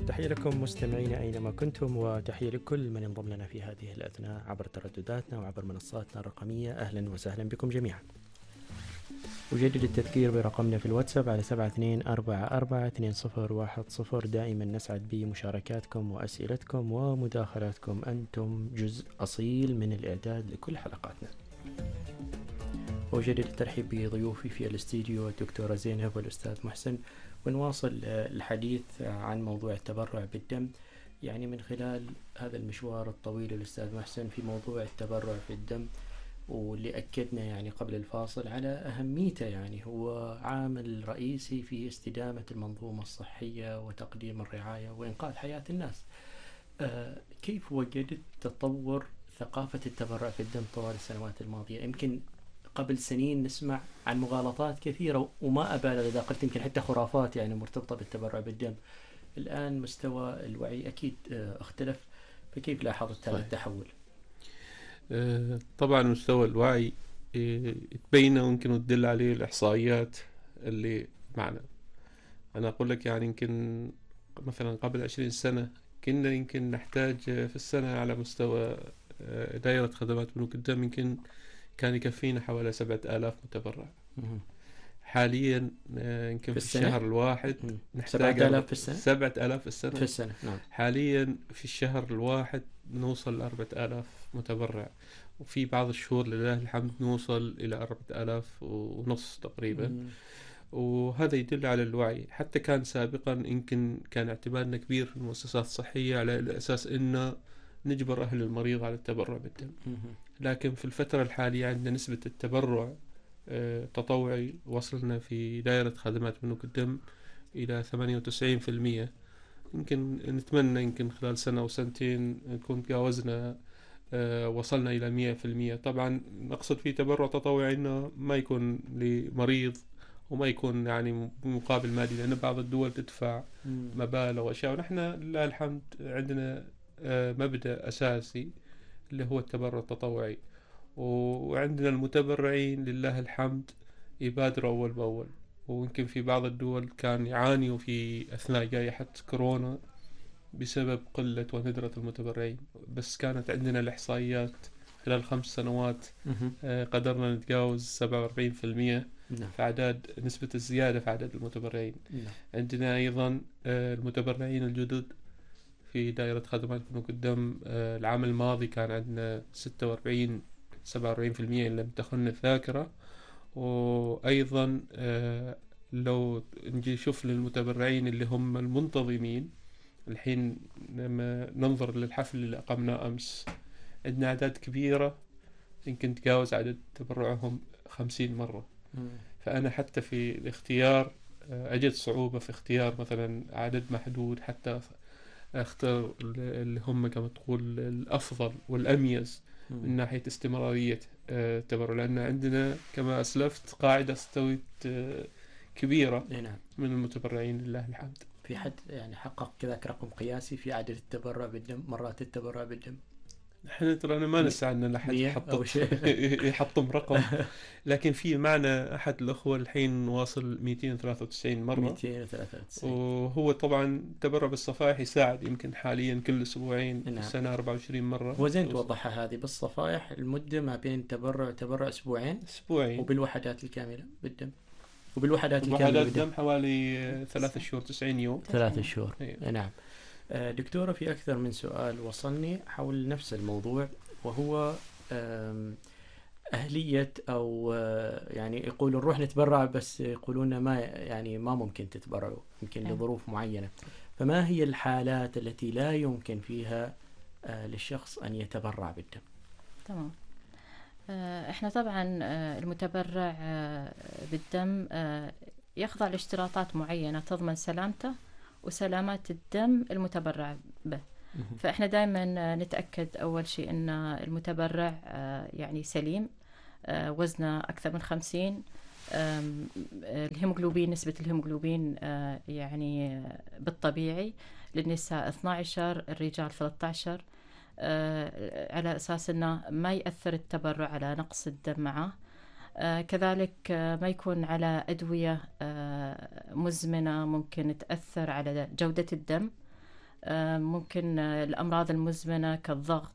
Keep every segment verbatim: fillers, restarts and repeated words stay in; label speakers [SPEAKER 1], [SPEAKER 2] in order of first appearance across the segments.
[SPEAKER 1] تحية لكم مستمعين أينما كنتم، وتحية لكل من انضم لنا في هذه الأثناء عبر تردداتنا وعبر منصاتنا الرقمية. أهلا وسهلا بكم جميعا. أجدد التذكير برقمنا في الواتساب على سبعة اثنين أربعة أربعة اثنين صفر واحد صفر. دائما نسعد بمشاركاتكم وأسئلتكم ومداخلاتكم، أنتم جزء أصيل من الإعداد لكل حلقاتنا. أجدد الترحيب بضيوفي في الاستديو الدكتورة زينب والأستاذ محسن، ونواصل الحديث عن موضوع التبرع بالدم، يعني من خلال هذا المشوار الطويل الأستاذ محسن في موضوع التبرع في الدم، واللي أكدنا يعني قبل الفاصل على أهميته، يعني هو عامل رئيسي في استدامة المنظومة الصحية وتقديم الرعاية وإنقاذ حياة الناس. آه كيف وجدت تطور ثقافة التبرع في الدم طوال السنوات الماضية؟ يمكن قبل سنين نسمع عن مغالطات كثيرة، وما أبالغ إذا قلت يمكن حتى خرافات يعني مرتبطة بالتبرع بالدم. الآن مستوى الوعي أكيد اختلف، فكيف لاحظت هذا التحول؟
[SPEAKER 2] طبعا مستوى الوعي تبين ويمكن تدل عليه الإحصائيات اللي معنا. أنا أقول لك يعني يمكن مثلا قبل عشرين سنة كنا يمكن نحتاج في السنة على مستوى دائرة خدمات بنوك الدم يمكن كان يكفينا حوالي سبعة آلاف متبرع. حاليا يمكن في, في الشهر الواحد نحتاج
[SPEAKER 1] سبعة آلاف في السنة.
[SPEAKER 2] سبعة آلاف في السنة.
[SPEAKER 1] في السنة نعم.
[SPEAKER 2] حاليا في الشهر الواحد نوصل لأربعة آلاف متبرع، وفي بعض الشهور لله الحمد نوصل إلى أربعة آلاف ونص تقريبا. مم. وهذا يدل على الوعي. حتى كان سابقا يمكن كان اعتمادنا كبير في المؤسسات الصحية على الأساس إنه نجبر أهل المريض على التبرع بالدم. مم. لكن في الفترة الحالية عندنا نسبة التبرع تطوعي وصلنا في دائرة خدمات بنوك الدم إلى ثمانية وتسعين بالمئة. يمكن نتمنى يمكن خلال سنة أو سنتين نكون تجاوزنا وصلنا إلى مئة بالمئة. طبعا نقصد في تبرع تطوعي إنه ما يكون لمريض وما يكون يعني مقابل مادي، لأن بعض الدول تدفع مبالغ وأشياء، ونحن لله الحمد عندنا مبدأ أساسي اللي هو التبرع التطوعي، وعندنا المتبرعين لله الحمد يبادروا أول بأول. ويمكن في بعض الدول كان يعانيوا في أثناء جائحة كورونا بسبب قلة وندرة المتبرعين، بس كانت عندنا الإحصائيات خلال خمس سنوات قدرنا نتجاوز سبعة وأربعين بالمئة في أعداد نسبة الزيادة في عدد المتبرعين. عندنا أيضا المتبرعين الجدد في دائرة خدمات بنوك الدم العام الماضي كان عندنا ستة وأربعين سبعة وأربعين بالمئة إن لم تخن الذاكرة. وأيضا لو نجي نشوف للمتبرعين اللي هم المنتظمين، الحين لما ننظر للحفل اللي أقمناه أمس عندنا أعداد كبيرة يمكن تجاوز عدد تبرعهم خمسين مرة. فأنا حتى في الاختيار أجد صعوبة في اختيار مثلا عدد محدود، حتى اختار اللي هم كما تقول الأفضل والأميز من ناحية استمرارية التبرع، لأن عندنا كما أسلفت قاعدة استويت كبيرة من المتبرعين لله الحمد.
[SPEAKER 1] في حد يعني حقق كذا رقم قياسي في عدد التبرع بالدم، مرات التبرع بالدم؟
[SPEAKER 2] احنا ترى أنا ما نسعى أن أحد يحطم يحطم رقم، لكن في معنا أحد الأخوة الحين واصل مئتين وثلاثة وتسعين مرة.
[SPEAKER 1] مئتين وثلاثة وتسعين.
[SPEAKER 2] وهو طبعا تبرع بالصفائح يساعد يمكن حاليا كل أسبوعين. نعم. السنة أربعة وعشرين مرة.
[SPEAKER 1] وزين توضحها هذه بالصفائح المدة ما بين تبرع وتبرع أسبوعين.
[SPEAKER 2] أسبوعين.
[SPEAKER 1] وبالوحدات الكاملة بالدم. وبالوحدات
[SPEAKER 2] الكاملة بالدم حوالي ثلاثة شهور تسعين يوم.
[SPEAKER 1] ثلاثة شهور. أيه. نعم. دكتورة، في أكثر من سؤال وصلني حول نفس الموضوع، وهو أهلية أو يعني يقولون نروح نتبرع بس يقولون ما يعني ما ممكن تتبرعوا يمكن لظروف معينة. فما هي الحالات التي لا يمكن فيها للشخص أن يتبرع بالدم؟
[SPEAKER 3] تمام. احنا طبعا المتبرع بالدم يخضع لاشتراطات معينة تضمن سلامته وسلامات الدم المتبرع به. فإحنا دائما نتأكد أول شيء أن المتبرع يعني سليم، وزنه أكثر من خمسين، الهيموغلوبين نسبة الهيموغلوبين يعني بالطبيعي، للنساء اثنا عشر، الرجال ثلاثة عشر، على أساس أنه ما يأثر التبرع على نقص الدم معه. كذلك ما يكون على أدوية مزمنة ممكن تأثر على جودة الدم. ممكن الأمراض المزمنة كالضغط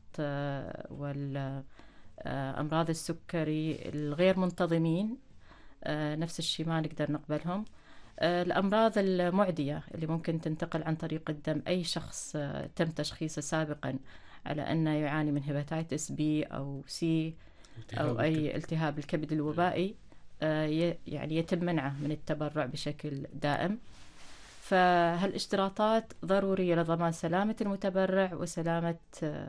[SPEAKER 3] والأمراض السكري الغير منتظمين نفس الشيء ما نقدر نقبلهم. الأمراض المعدية اللي ممكن تنتقل عن طريق الدم، أي شخص تم تشخيصه سابقا على أنه يعاني من هيباتيتس بي أو سي أو أي التهاب الكبد الوبائي يعني يتم منعه من التبرع بشكل دائم. فهالاشتراطات ضرورية لضمان سلامة المتبرع وسلامة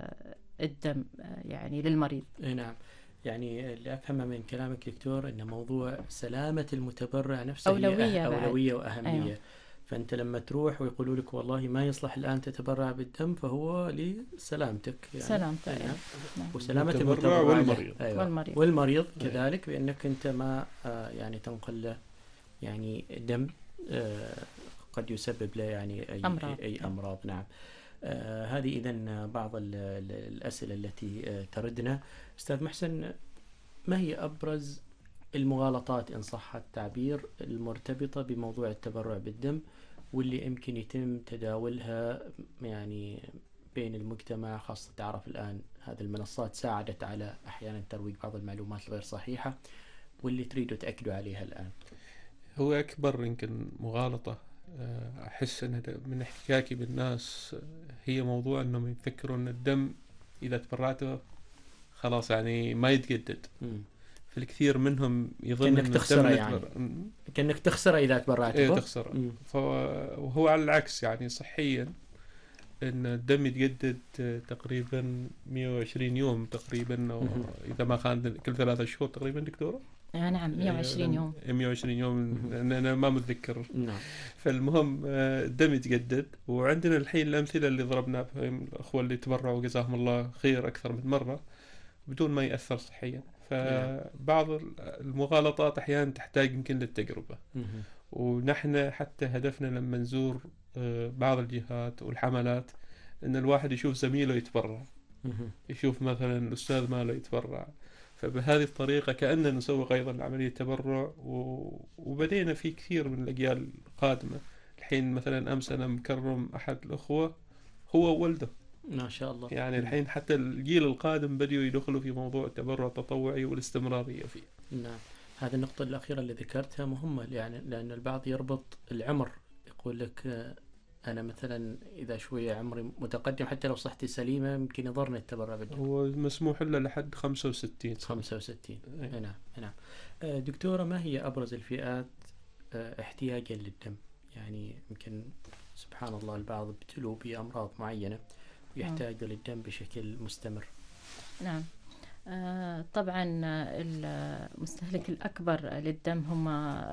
[SPEAKER 3] الدم يعني للمريض.
[SPEAKER 1] نعم، يعني اللي أفهمه من كلامك دكتور أن موضوع سلامة المتبرع نفسه
[SPEAKER 3] أولوية,
[SPEAKER 1] هي أولوية وأهمية.
[SPEAKER 3] أيوة.
[SPEAKER 1] فأنت لما تروح ويقولوا لك والله ما يصلح الآن تتبرع بالدم فهو لسلامتك يعني.
[SPEAKER 3] سلامتك
[SPEAKER 1] نعم.
[SPEAKER 3] نعم.
[SPEAKER 1] وسلامة
[SPEAKER 2] المتبرع والمريض.
[SPEAKER 1] أيوة.
[SPEAKER 3] والمريض
[SPEAKER 1] والمريض كذلك، بأنك أنت ما آه يعني تنقل له يعني دم آه قد يسبب له يعني أي
[SPEAKER 3] أمراض.
[SPEAKER 1] أي أمراض. نعم. آه هذه إذن بعض الأسئلة التي آه تردنا. أستاذ محسن، ما هي أبرز المغالطات إن صح التعبير المرتبطة بموضوع التبرع بالدم واللي يمكن يتم تداولها يعني بين المجتمع، خاصة تعرف الآن هذه المنصات ساعدت على أحيانا ترويج بعض المعلومات الغير صحيحة، واللي تريدوا تأكدوا عليها الآن؟
[SPEAKER 2] هو أكبر يمكن مغالطة أحس أن من احتكاكي بالناس هي موضوع أنهم يفكروا أن الدم إذا تبرعته خلاص يعني ما يتجدد.
[SPEAKER 1] م.
[SPEAKER 2] فالكثير منهم يظن
[SPEAKER 1] كأنك تخسره يعني
[SPEAKER 2] تبر...
[SPEAKER 1] كأنك تخسره إذا تبرعته.
[SPEAKER 2] إيه تخسره. وهو على العكس يعني صحيا أن الدم يتجدد تقريبا مئة وعشرين يوم تقريبا، أو إذا ما كان كل ثلاثة شهور تقريبا دكتورة.
[SPEAKER 3] نعم مئة وعشرين يوم.
[SPEAKER 2] مئة وعشرين يوم أنا ما متذكر.
[SPEAKER 1] نعم.
[SPEAKER 2] فالمهم الدم يتجدد، وعندنا الحين الأمثلة اللي ضربناها الأخوة اللي تبرعوا جزاهم الله خير أكثر من مرة بدون ما يأثر صحيا. فبعض المغالطات أحيانا تحتاج يمكن للتجربة. ونحن حتى هدفنا لما نزور بعض الجهات والحملات أن الواحد يشوف زميله يتبرع، يشوف مثلا الأستاذ ماله يتبرع. فبهذه الطريقة كأننا نسوق أيضا لعملية تبرع، وبدينا في كثير من الأجيال القادمة. الحين مثلا أمس أنا مكرم أحد الأخوة هو وولده
[SPEAKER 1] ما شاء الله.
[SPEAKER 2] يعني الحين حتى الجيل القادم بديوا يدخلوا في موضوع التبرع التطوعي والاستمرارية فيه.
[SPEAKER 1] نعم، هذه النقطة الأخيرة اللي ذكرتها مهمة، يعني لأن البعض يربط العمر، يقول لك أنا مثلا إذا شوية عمري متقدم حتى لو صحتي سليمة يمكن يضرني التبرع بالدم.
[SPEAKER 2] هو مسموح له لحد خمسة وستين.
[SPEAKER 1] خمسة وستين. نعم نعم. دكتورة، ما هي أبرز الفئات احتياجا للدم؟ يعني يمكن سبحان الله البعض ابتلوا بأمراض معينة يحتاج للدم بشكل مستمر.
[SPEAKER 3] نعم. آه طبعا المستهلك الأكبر للدم هم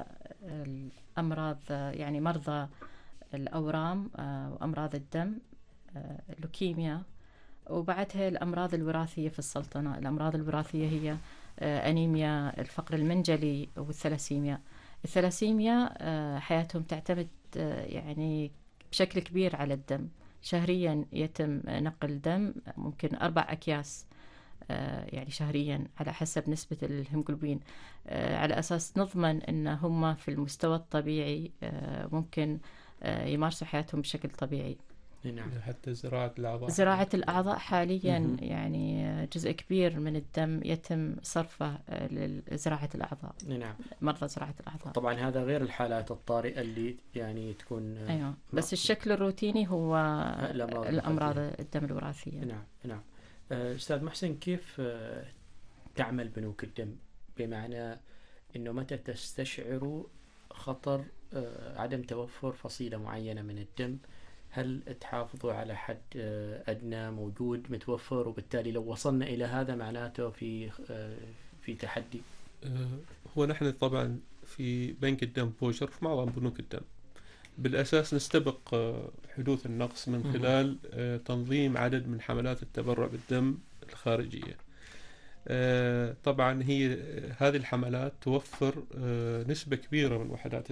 [SPEAKER 3] الأمراض، يعني مرضى الأورام آه وأمراض الدم، آه اللوكيميا، وبعدها الأمراض الوراثية في السلطنة. الأمراض الوراثية هي آه أنيميا الفقر المنجلي والثلاسيميا. الثلاسيميا آه حياتهم تعتمد آه يعني بشكل كبير على الدم. شهريا يتم نقل دم ممكن أربع أكياس آه يعني شهريا على حسب نسبة الهيموغلوبين، آه على أساس نضمن أن هم في المستوى الطبيعي آه ممكن آه يمارسوا حياتهم بشكل طبيعي.
[SPEAKER 1] نعم.
[SPEAKER 2] حتى زراعة الأعضاء.
[SPEAKER 3] زراعة الأعضاء حاليا م- يعني جزء كبير من الدم يتم صرفه لزراعة الأعضاء.
[SPEAKER 1] نعم.
[SPEAKER 3] مرضى زراعة الأعضاء.
[SPEAKER 1] طبعا هذا غير الحالات الطارئة اللي يعني تكون.
[SPEAKER 3] أيوة. بس الشكل الروتيني هو
[SPEAKER 1] الأمراض,
[SPEAKER 3] الأمراض الدم الوراثية.
[SPEAKER 1] نعم نعم. أستاذ محسن، كيف تعمل بنوك الدم؟ بمعنى إنه متى تستشعروا خطر عدم توفر فصيلة معينة من الدم، هل تحافظوا على حد أدنى موجود متوفر، وبالتالي لو وصلنا إلى هذا معناته في في تحدي؟
[SPEAKER 2] هو نحن طبعا في بنك الدم بوشر في معظم بنوك الدم بالأساس نستبق حدوث النقص من خلال تنظيم عدد من حملات التبرع بالدم الخارجية. طبعا هي هذه الحملات توفر نسبة كبيرة من وحدات